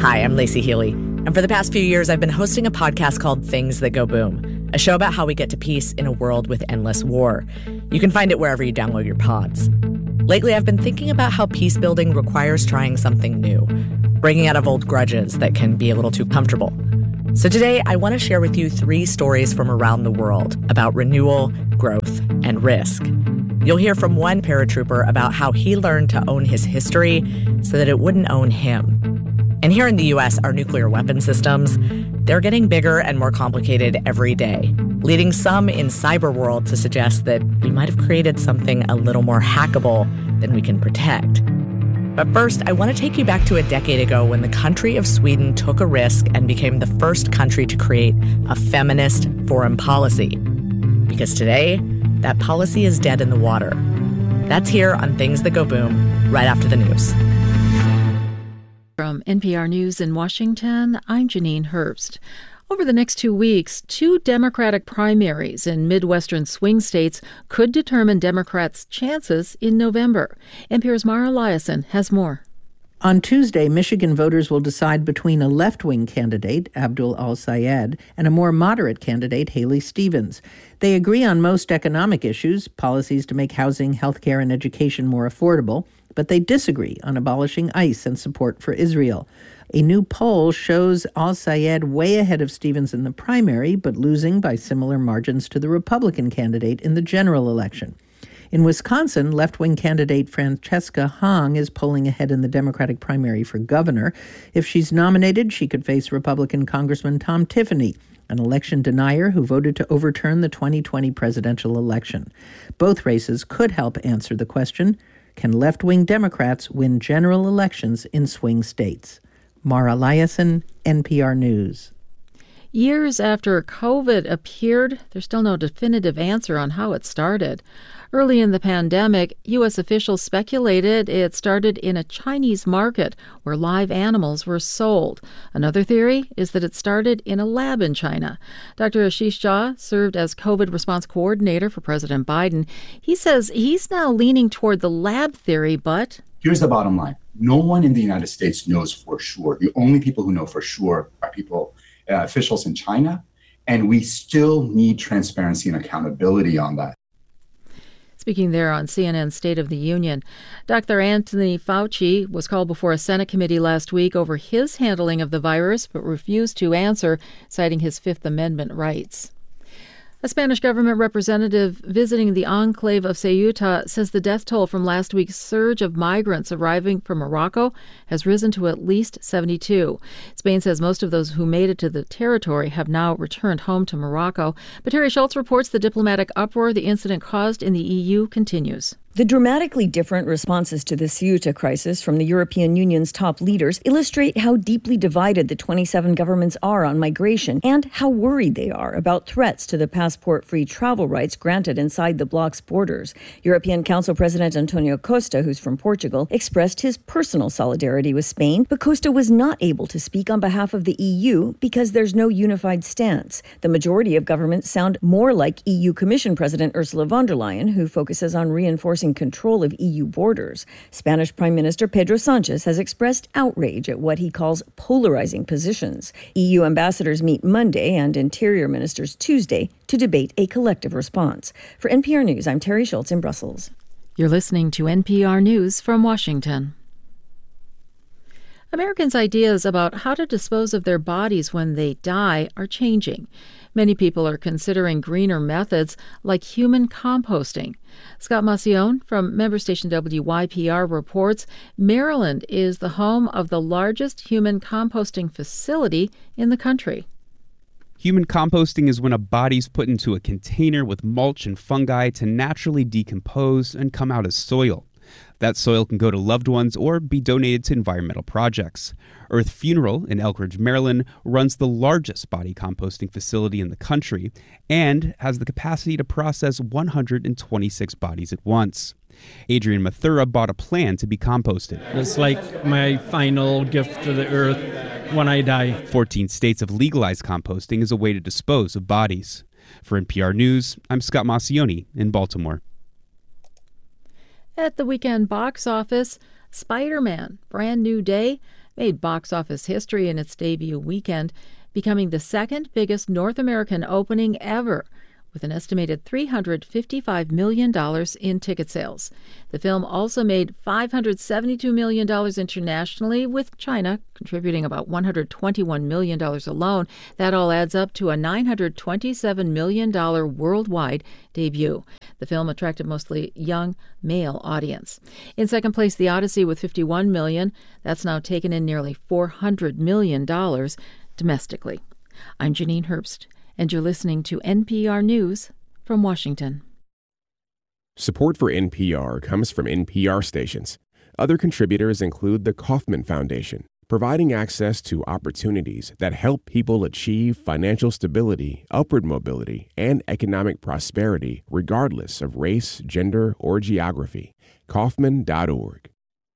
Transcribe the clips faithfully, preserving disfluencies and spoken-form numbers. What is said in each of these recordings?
Hi, I'm Lacey Healy, and for the past few years, I've been hosting a podcast called Things That Go Boom, a show about how we get to peace in a world with endless war. You can find it wherever you download your pods. Lately, I've been thinking about how peace building requires trying something new, breaking out of old grudges that can be a little too comfortable. So today, I want to share with you three stories from around the world about renewal, growth, and risk. You'll hear from one paratrooper about how he learned to own his history so that it wouldn't own him. And here in the U S, our nuclear weapon systems, they're getting bigger and more complicated every day, leading some in cyber world to suggest that we might have created something a little more hackable than we can protect. But first, I want to take you back to a decade ago when the country of Sweden took a risk and became the first country to create a feminist foreign policy. Because today, that policy is dead in the water. That's here on Things That Go Boom, right after the news. From N P R News in Washington, I'm Janine Herbst. Over the next two weeks, two Democratic primaries in Midwestern swing states could determine Democrats' chances in November. N P R's Mara Liasson has more. On Tuesday, Michigan voters will decide between a left-wing candidate, Abdul Al-Sayed, and a more moderate candidate, Haley Stevens. They agree on most economic issues, policies to make housing, healthcare, and education more affordable, but they disagree on abolishing ICE and support for Israel. A new poll shows Al-Sayed way ahead of Stevens in the primary, but losing by similar margins to the Republican candidate in the general election. In Wisconsin, left-wing candidate Francesca Hong is polling ahead in the Democratic primary for governor. If she's nominated, she could face Republican Congressman Tom Tiffany, an election denier who voted to overturn the twenty twenty presidential election. Both races could help answer the question, can left-wing Democrats win general elections in swing states? Mara Liasson, N P R News. Years after COVID appeared, there's still no definitive answer on how it started. Early in the pandemic, U S officials speculated it started in a Chinese market where live animals were sold. Another theory is that it started in a lab in China. Doctor Ashish Jha served as COVID response coordinator for President Biden. He says he's now leaning toward the lab theory, but... Here's the bottom line. No one in the United States knows for sure. The only people who know for sure are people, uh, officials in China, and we still need transparency and accountability on that. Speaking there on C N N's State of the Union, Doctor Anthony Fauci was called before a Senate committee last week over his handling of the virus, but refused to answer, citing his Fifth Amendment rights. A Spanish government representative visiting the enclave of Ceuta says the death toll from last week's surge of migrants arriving from Morocco has risen to at least seventy-two. Spain says most of those who made it to the territory have now returned home to Morocco. But Terry Schultz reports the diplomatic uproar the incident caused in the E U continues. The dramatically different responses to the Ceuta crisis from the European Union's top leaders illustrate how deeply divided the twenty-seven governments are on migration and how worried they are about threats to the passport-free travel rights granted inside the bloc's borders. European Council President Antonio Costa, who's from Portugal, expressed his personal solidarity with Spain, but Costa was not able to speak on behalf of the E U because there's no unified stance. The majority of governments sound more like E U Commission President Ursula von der Leyen, who focuses on reinforcing control of E U borders. Spanish Prime Minister Pedro Sanchez has expressed outrage at what he calls polarizing positions. E U ambassadors meet Monday and interior ministers Tuesday to debate a collective response. For N P R News, I'm Terry Schultz in Brussels. You're listening to N P R News from Washington. Americans' ideas about how to dispose of their bodies when they die are changing. Many people are considering greener methods like human composting. Scott Macione from member station W Y P R reports Maryland is the home of the largest human composting facility in the country. Human composting is when a body's put into a container with mulch and fungi to naturally decompose and come out as soil. That soil can go to loved ones or be donated to environmental projects. Earth Funeral in Elkridge, Maryland, runs the largest body composting facility in the country and has the capacity to process one hundred twenty-six bodies at once. Adrian Mathura bought a plan to be composted. It's like my final gift to the earth when I die. fourteen states have legalized composting as a way to dispose of bodies. For N P R News, I'm Scott Macione in Baltimore. At the weekend box office, Spider-Man: Brand New Day made box office history in its debut weekend, becoming the second biggest North American opening ever, with an estimated three hundred fifty-five million dollars in ticket sales. The film also made five hundred seventy-two million dollars internationally, with China contributing about one hundred twenty-one million dollars alone. That all adds up to a nine hundred twenty-seven million dollars worldwide debut. The film attracted mostly young male audience. In second place, The Odyssey with fifty-one million dollars. That's now taken in nearly four hundred million dollars domestically. I'm Janine Herbst, and you're listening to N P R News from Washington. Support for N P R comes from N P R stations. Other contributors include the Kauffman Foundation, providing access to opportunities that help people achieve financial stability, upward mobility, and economic prosperity regardless of race, gender, or geography. Kauffman dot org.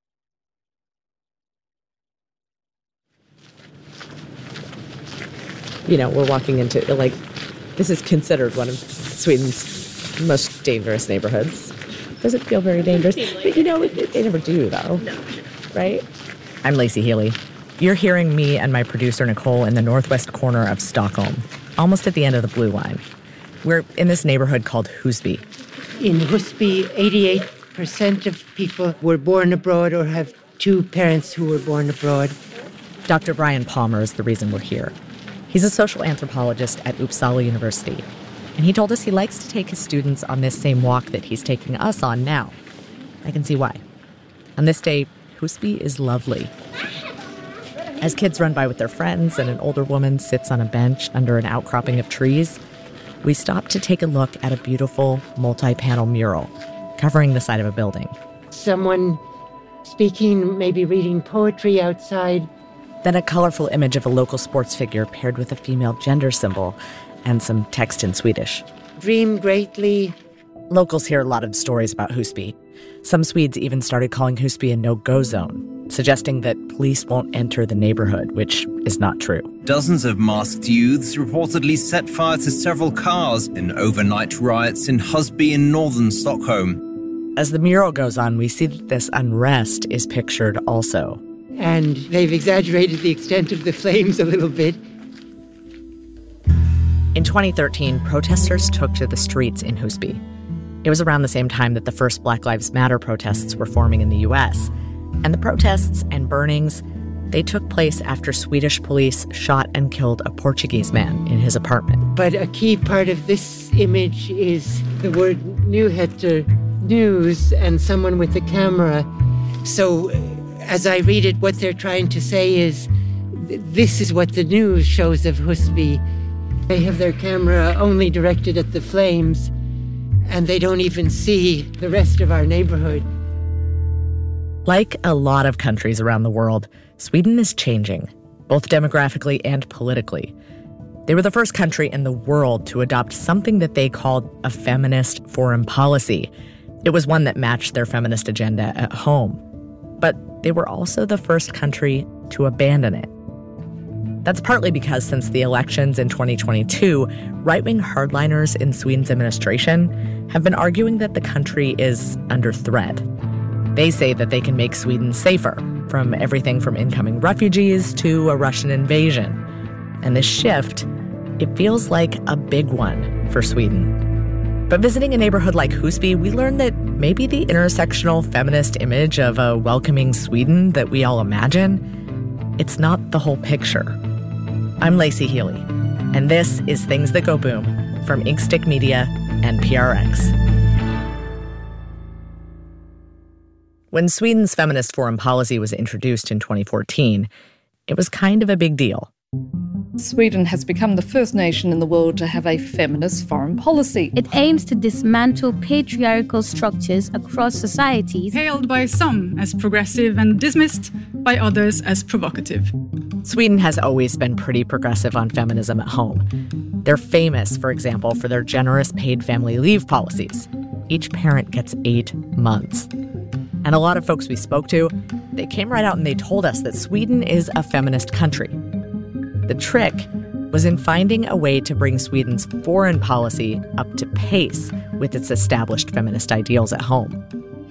You know, we're walking into, like, this is considered one of Sweden's most dangerous neighborhoods. Does it feel very dangerous? But, you know, it, they never do, though. No. Right? I'm Lacey Healy. You're hearing me and my producer, Nicole, in the northwest corner of Stockholm, almost at the end of the Blue Line. We're in this neighborhood called Husby. In Husby, eighty-eight percent of people were born abroad or have two parents who were born abroad. Doctor Brian Palmer is the reason we're here. He's a social anthropologist at Uppsala University, and he told us he likes to take his students on this same walk that he's taking us on now. I can see why. On this day, Husby is lovely. As kids run by with their friends and an older woman sits on a bench under an outcropping of trees, we stop to take a look at a beautiful multi-panel mural covering the side of a building. Someone speaking, maybe reading poetry outside. Then a colorful image of a local sports figure paired with a female gender symbol and some text in Swedish. Dream greatly. Locals hear a lot of stories about Husby. Some Swedes even started calling Husby a no-go zone, suggesting that police won't enter the neighborhood, which is not true. Dozens of masked youths reportedly set fire to several cars in overnight riots in Husby in northern Stockholm. As the mural goes on, we see that this unrest is pictured also. And they've exaggerated the extent of the flames a little bit. In twenty thirteen, protesters took to the streets in Husby. It was around the same time that the first Black Lives Matter protests were forming in the U S. And the protests and burnings, they took place after Swedish police shot and killed a Portuguese man in his apartment. But a key part of this image is the word Nyheter, news, and someone with a camera. So as I read it, what they're trying to say is, this is what the news shows of Husby. They have their camera only directed at the flames, and they don't even see the rest of our neighborhood. Like a lot of countries around the world, Sweden is changing, both demographically and politically. They were the first country in the world to adopt something that they called a feminist foreign policy. It was one that matched their feminist agenda at home. But they were also the first country to abandon it. That's partly because since the elections in twenty twenty-two, right-wing hardliners in Sweden's administration have been arguing that the country is under threat. They say that they can make Sweden safer, from everything from incoming refugees to a Russian invasion. And this shift, it feels like a big one for Sweden. But visiting a neighborhood like Husby, we learned that maybe the intersectional feminist image of a welcoming Sweden that we all imagine, it's not the whole picture. I'm Lacey Healy, and this is Things That Go Boom from Inkstick Media and P R X. When Sweden's feminist foreign policy was introduced in twenty fourteen, it was kind of a big deal. Sweden has become the first nation in the world to have a feminist foreign policy. It aims to dismantle patriarchal structures across societies. Hailed by some as progressive and dismissed by others as provocative. Sweden has always been pretty progressive on feminism at home. They're famous, for example, for their generous paid family leave policies. Each parent gets eight months. And a lot of folks we spoke to, they came right out and they told us that Sweden is a feminist country. The trick was in finding a way to bring Sweden's foreign policy up to pace with its established feminist ideals at home.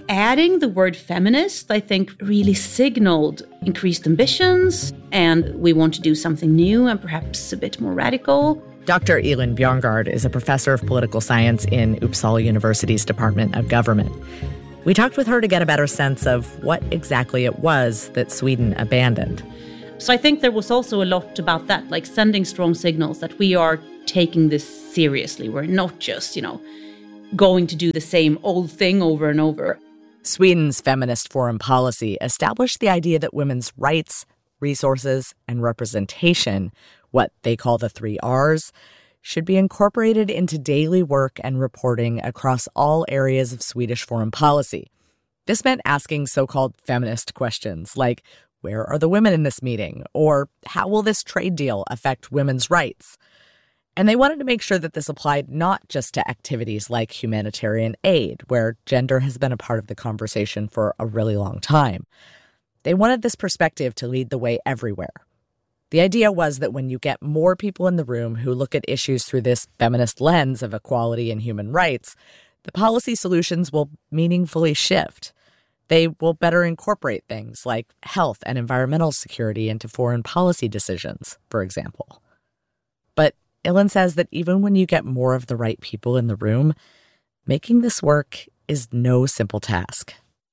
Adding the word feminist, I think, really signaled increased ambitions, and we want to do something new and perhaps a bit more radical. Doctor Elin Bjørngard is a professor of political science in Uppsala University's Department of Government. We talked with her to get a better sense of what exactly it was that Sweden abandoned. So I think there was also a lot about that, like sending strong signals that we are taking this seriously. We're not just, you know, going to do the same old thing over and over. Sweden's feminist foreign policy established the idea that women's rights, resources, and representation, what they call the three R's, should be incorporated into daily work and reporting across all areas of Swedish foreign policy. This meant asking so-called feminist questions like, where are the women in this meeting? Or how will this trade deal affect women's rights? And they wanted to make sure that this applied not just to activities like humanitarian aid, where gender has been a part of the conversation for a really long time. They wanted this perspective to lead the way everywhere. The idea was that when you get more people in the room who look at issues through this feminist lens of equality and human rights, the policy solutions will meaningfully shift. They will better incorporate things like health and environmental security into foreign policy decisions, for example. But Elin says that even when you get more of the right people in the room, making this work is no simple task.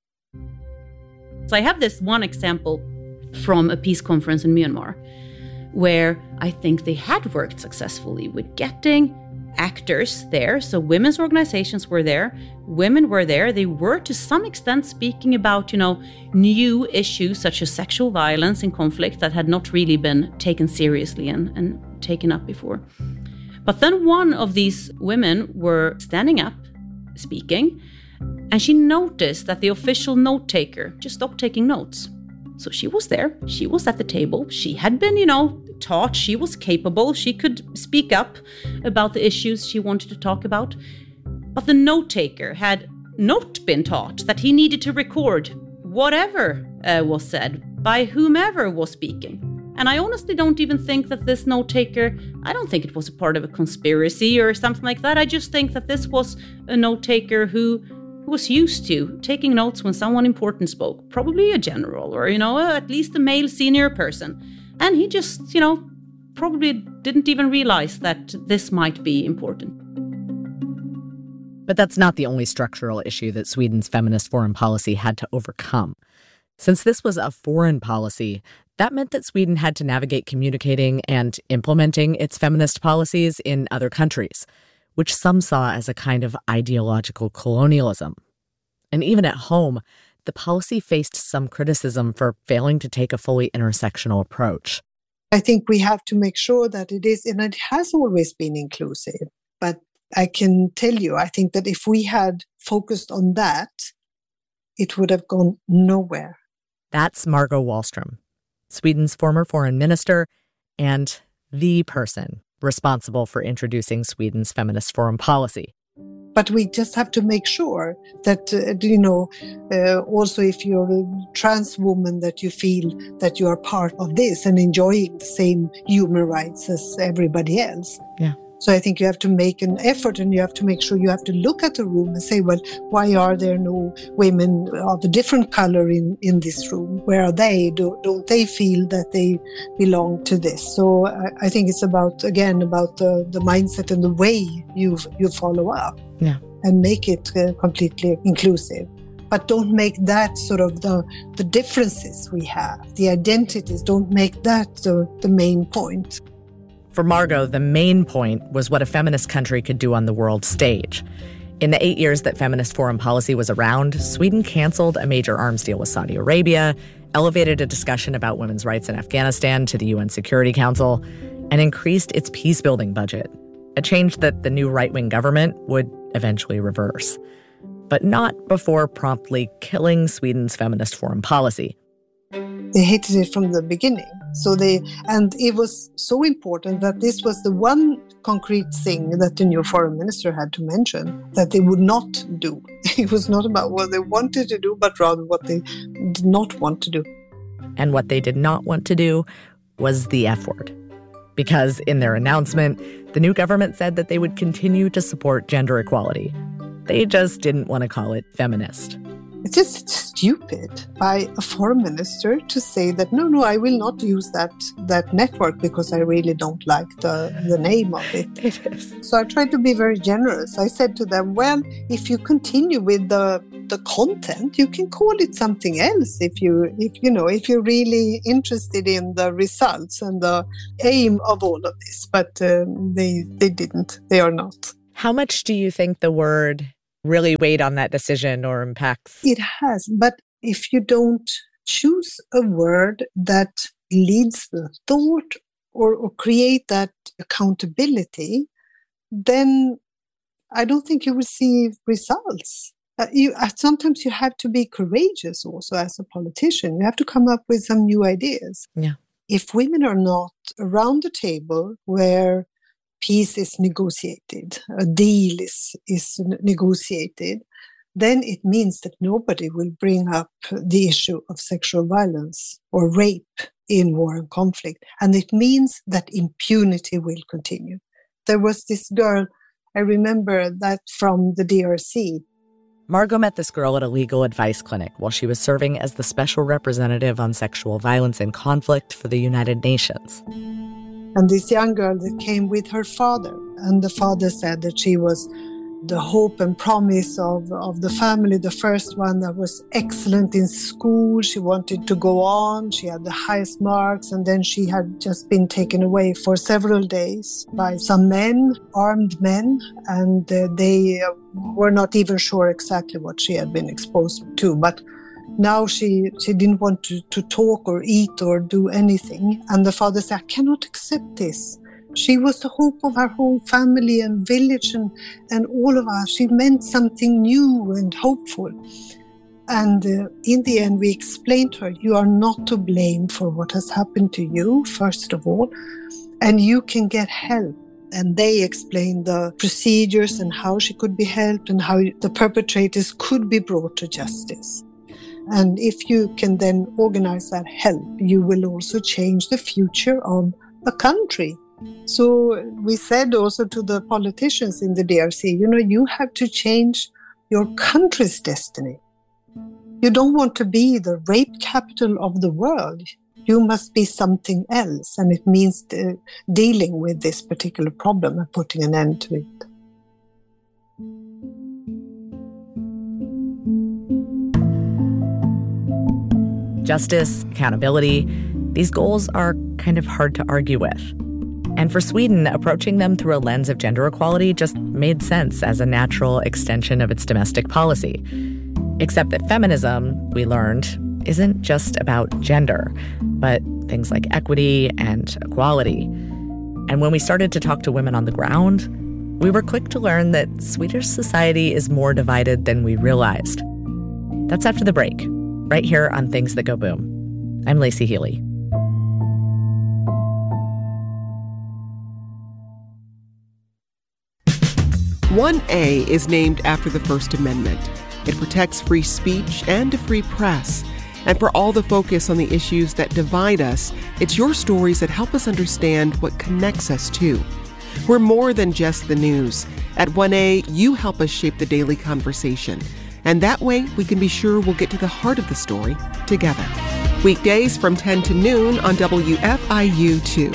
So I have this one example from a peace conference in Myanmar, where I think they had worked successfully with getting actors there. So women's organizations were there, women were there. They were to some extent speaking about, you know, new issues such as sexual violence and conflict that had not really been taken seriously and, and taken up before. But then one of these women were standing up, speaking, and she noticed that the official note taker just stopped taking notes. So she was there, she was at the table, she had been, you know, taught, she was capable, she could speak up about the issues she wanted to talk about. But the note taker had not been taught that he needed to record whatever uh, was said by whomever was speaking. And I honestly don't even think that this note taker, I don't think it was a part of a conspiracy or something like that. I just think that this was a note taker who was used to taking notes when someone important spoke, probably a general or, you know, at least a male senior person. And he just, you know, probably didn't even realize that this might be important. But that's not the only structural issue that Sweden's feminist foreign policy had to overcome. Since this was a foreign policy, that meant that Sweden had to navigate communicating and implementing its feminist policies in other countries, which some saw as a kind of ideological colonialism. And even at home, the policy faced some criticism for failing to take a fully intersectional approach. I think we have to make sure that it is, and it has always been inclusive. But I can tell you, I think that if we had focused on that, it would have gone nowhere. That's Margot Wallström, Sweden's former foreign minister and the person responsible for introducing Sweden's feminist foreign policy. But we just have to make sure that, uh, you know, uh, also if you're a trans woman, that you feel that you are part of this and enjoying the same human rights as everybody else. Yeah. So I think you have to make an effort, and you have to make sure you have to look at the room and say, well, why are there no women of a different color in, in this room? Where are they? Do, don't they feel that they belong to this? So I, I think it's about, again, about the, the mindset and the way you you follow up. Yeah. And make it uh, completely inclusive. But don't make that sort of the, the differences we have, the identities, don't make that the, the main point. For Margot, the main point was what a feminist country could do on the world stage. In the eight years that feminist foreign policy was around, Sweden canceled a major arms deal with Saudi Arabia, elevated a discussion about women's rights in Afghanistan to the U N Security Council, and increased its peace-building budget, a change that the new right-wing government would eventually reverse. But not before promptly killing Sweden's feminist foreign policy. They hated it from the beginning. So they, and it was so important that this was the one concrete thing that the new foreign minister had to mention that they would not do. It was not about what they wanted to do, but rather what they did not want to do. And what they did not want to do was the F word. Because in their announcement, the new government said that they would continue to support gender equality. They just didn't want to call it feminist. It's just stupid by a foreign minister to say that, no, no, I will not use that that network because I really don't like the, the name of it. It is. So I tried to be very generous. I said to them, well, if you continue with the the content, you can call it something else if you if you know if you're really interested in the results and the aim of all of this. But um, they they didn't. They are not. How much do you think the word really weighed on that decision or impacts? It has, but if you don't choose a word that leads the thought or, or create that accountability, then I don't think you will see results. Uh, you, uh, sometimes you have to be courageous also as a politician. You have to come up with some new ideas. Yeah. If women are not around the table where peace is negotiated, a deal is, is negotiated, then it means that nobody will bring up the issue of sexual violence or rape in war and conflict. And it means that impunity will continue. There was this girl, I remember that from the D R C. Margot met this girl at a legal advice clinic while she was serving as the special representative on sexual violence in conflict for the United Nations. And this young girl that came with her father, and the father said that she was the hope and promise of, of the family, the first one that was excellent in school. She wanted to go on. She had the highest marks, and then she had just been taken away for several days by some men, armed men, and uh, they uh, were not even sure exactly what she had been exposed to. But now she, she didn't want to, to talk or eat or do anything. And the father said, I cannot accept this. She was the hope of our whole family and village and, and all of us. She meant something new and hopeful. And uh, in the end, we explained to her, you are not to blame for what has happened to you, first of all, and you can get help. And they explained the procedures and how she could be helped and how the perpetrators could be brought to justice. And if you can then organize that help, you will also change the future of a country. So we said also to the politicians in the D R C, you know, you have to change your country's destiny. You don't want to be the rape capital of the world. You must be something else. And it means the, dealing with this particular problem and putting an end to it. Justice, accountability, these goals are kind of hard to argue with. And for Sweden, approaching them through a lens of gender equality just made sense as a natural extension of its domestic policy. Except that feminism, we learned, isn't just about gender, but things like equity and equality. And when we started to talk to women on the ground, we were quick to learn that Swedish society is more divided than we realized. That's after the break, right here on Things That Go Boom. I'm Lacey Healy. one A is named after the First Amendment. It protects free speech and a free press. And for all the focus on the issues that divide us, it's your stories that help us understand what connects us too. We're more than just the news. At one A, you help us shape the daily conversation. And that way, we can be sure we'll get to the heart of the story together. Weekdays from ten to noon on W F I U two.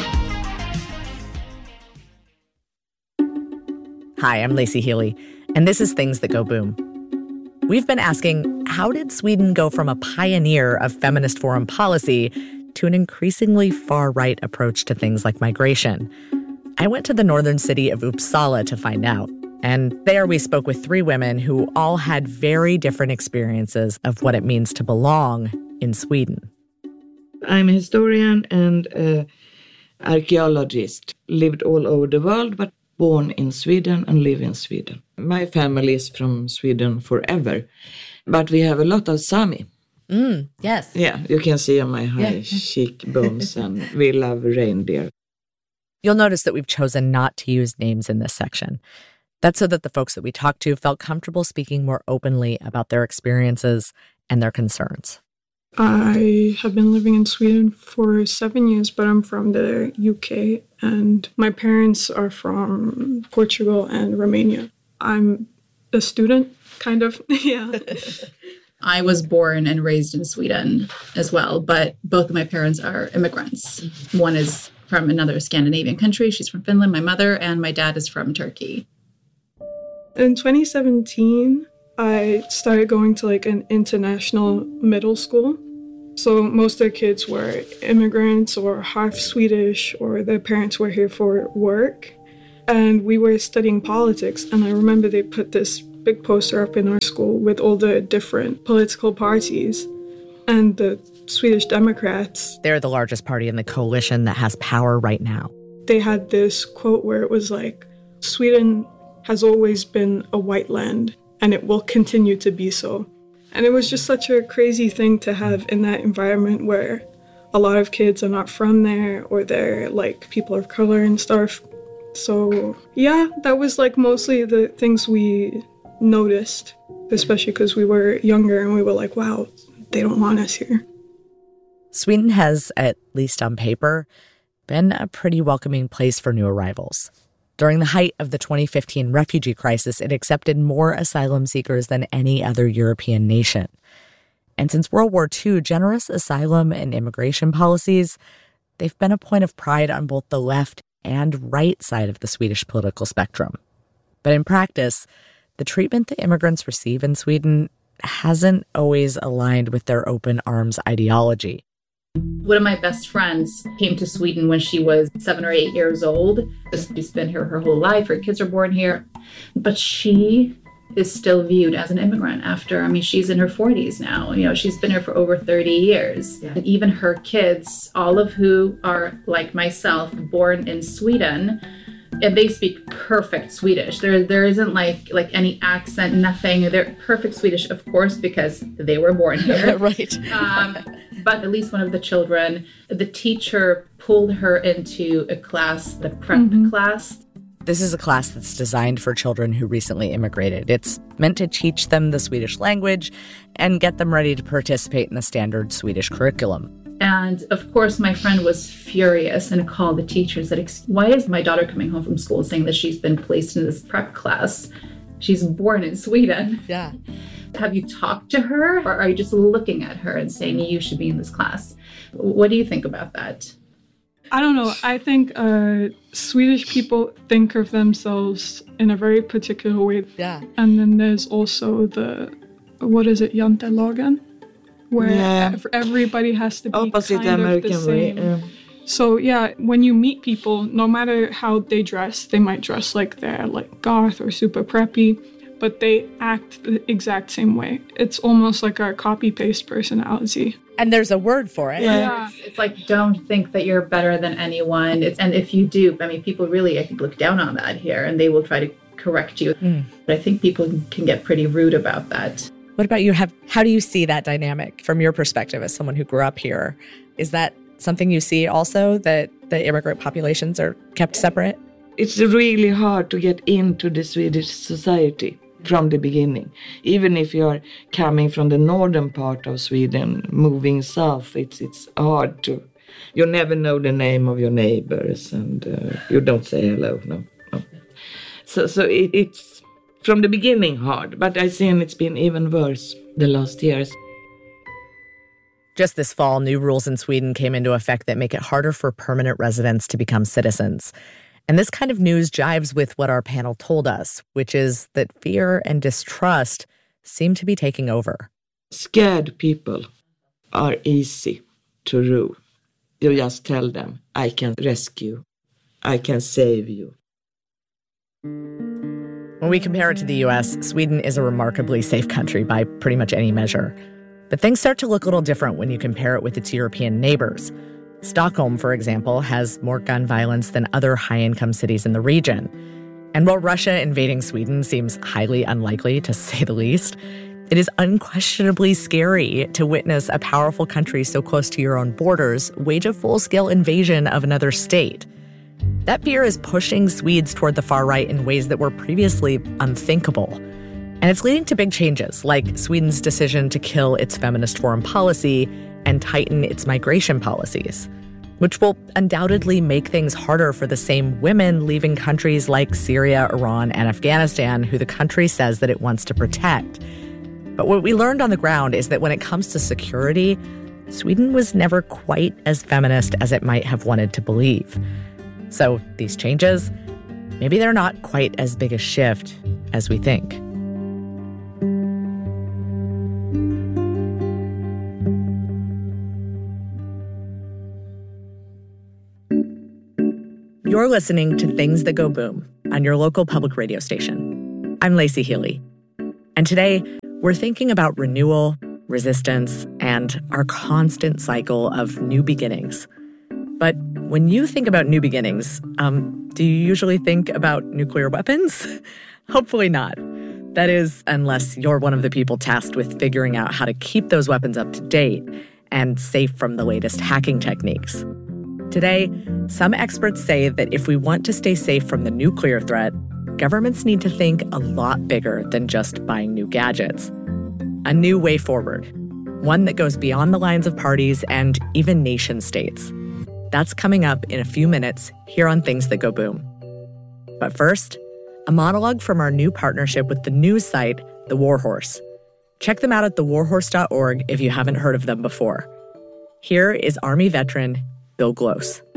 Hi, I'm Lacey Healy, and this is Things That Go Boom. We've been asking, how did Sweden go from a pioneer of feminist foreign policy to an increasingly far-right approach to things like migration? I went to the northern city of Uppsala to find out. And there we spoke with three women who all had very different experiences of what it means to belong in Sweden. I'm a historian and an archaeologist. Lived all over the world, but born in Sweden and live in Sweden. My family is from Sweden forever, but we have a lot of Sami. Mm, yes. Yeah, you can see on my high yeah. cheekbones, and we love reindeer. You'll notice that we've chosen not to use names in this section. That's so that the folks that we talked to felt comfortable speaking more openly about their experiences and their concerns. I have been living in Sweden for seven years, but I'm from the U K, and my parents are from Portugal and Romania. I'm a student, kind of, yeah. I was born and raised in Sweden as well, but both of my parents are immigrants. One is from another Scandinavian country. She's from Finland, my mother, and my dad is from Turkey. In twenty seventeen, I started going to like an international middle school. So most of the kids were immigrants or half Swedish, or their parents were here for work. And we were studying politics, and I remember they put this big poster up in our school with all the different political parties. And the Swedish Democrats, they're the largest party in the coalition that has power right now. They had this quote where it was like, Sweden has always been a white land, and it will continue to be so. And it was just such a crazy thing to have in that environment where a lot of kids are not from there, or they're like people of color and stuff. So yeah, that was like mostly the things we noticed, especially because we were younger and we were like, wow, they don't want us here. Sweden has, at least on paper, been a pretty welcoming place for new arrivals. During the height of the twenty fifteen refugee crisis, it accepted more asylum seekers than any other European nation. And since World War Two, generous asylum and immigration policies, they've been a point of pride on both the left and right side of the Swedish political spectrum. But in practice, the treatment that immigrants receive in Sweden hasn't always aligned with their open arms ideology. One of my best friends came to Sweden when she was seven or eight years old. She's been here her whole life. Her kids are born here. But she is still viewed as an immigrant after, I mean, she's in her forties now. You know, she's been here for over thirty years. Yeah. And even her kids, all of who are like myself, born in Sweden, and they speak perfect Swedish. There, there isn't like like any accent, nothing. They're perfect Swedish, of course, because they were born here. Right. Um, but at least one of the children, the teacher pulled her into a class, the prep mm-hmm. class. This is a class that's designed for children who recently immigrated. It's meant to teach them the Swedish language and get them ready to participate in the standard Swedish curriculum. And of course, my friend was furious and called the teachers that, why is my daughter coming home from school saying that she's been placed in this prep class? She's born in Sweden. Yeah. Have you talked to her, or are you just looking at her and saying you should be in this class? What do you think about that? I don't know. I think uh, Swedish people think of themselves in a very particular way. Yeah. And then there's also the, what is it, Jantelagen? Where yeah. everybody has to be opposite kind American of the same. way. Yeah. So yeah, when you meet people, no matter how they dress, they might dress like they're like goth or super preppy, but they act the exact same way. It's almost like a copy-paste personality. And there's a word for it. Yeah. yeah. It's, it's like, don't think that you're better than anyone. It's, and if you do, I mean, people really, I think, look down on that here, and they will try to correct you. Mm. But I think people can get pretty rude about that. What about you? Have, how do you see that dynamic from your perspective as someone who grew up here? Is that something you see also, that the immigrant populations are kept separate? It's really hard to get into the Swedish society from the beginning. Even if you're coming from the northern part of Sweden, moving south, it's it's hard to... You never know the name of your neighbors, and uh, you don't say hello, no. no. So, so it, it's... From the beginning hard, but I've seen it's been even worse the last years. Just this fall, new rules in Sweden came into effect that make it harder for permanent residents to become citizens. And this kind of news jives with what our panel told us, which is that fear and distrust seem to be taking over. Scared people are easy to rule. You just tell them, I can rescue, I can save you. When we compare it to the U S, Sweden is a remarkably safe country by pretty much any measure. But things start to look a little different when you compare it with its European neighbors. Stockholm, for example, has more gun violence than other high-income cities in the region. And while Russia invading Sweden seems highly unlikely, to say the least, it is unquestionably scary to witness a powerful country so close to your own borders wage a full-scale invasion of another state. That fear is pushing Swedes toward the far right in ways that were previously unthinkable. And it's leading to big changes, like Sweden's decision to kill its feminist foreign policy and tighten its migration policies, which will undoubtedly make things harder for the same women leaving countries like Syria, Iran, and Afghanistan, who the country says that it wants to protect. But what we learned on the ground is that when it comes to security, Sweden was never quite as feminist as it might have wanted to believe. So these changes, maybe they're not quite as big a shift as we think. You're listening to Things That Go Boom on your local public radio station. I'm Lacey Healy. And today, we're thinking about renewal, resistance, and our constant cycle of new beginnings. But when you think about new beginnings, um, do you usually think about nuclear weapons? Hopefully not. That is, unless you're one of the people tasked with figuring out how to keep those weapons up to date and safe from the latest hacking techniques. Today, some experts say that if we want to stay safe from the nuclear threat, governments need to think a lot bigger than just buying new gadgets. A new way forward, one that goes beyond the lines of parties and even nation states. That's coming up in a few minutes here on Things That Go Boom. But first, a monologue from our new partnership with the news site, The Warhorse. Check them out at the warhorse dot org if you haven't heard of them before. Here is Army veteran Bill Glose.